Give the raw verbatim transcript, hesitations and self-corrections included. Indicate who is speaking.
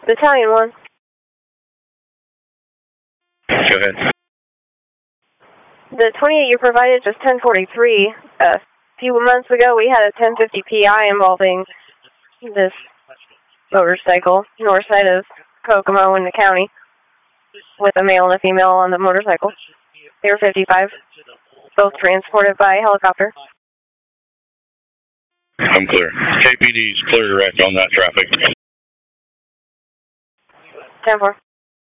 Speaker 1: Battalion one.
Speaker 2: Go ahead.
Speaker 1: The twenty-eight you provided was ten forty-three. A few months ago, we had a ten fifty P I involving this motorcycle north side of Kokomo in the county with a male and a female on the motorcycle. They were fifty-five, both transported by helicopter.
Speaker 2: I'm clear. K P D's clear direct on that traffic.
Speaker 1: ten four.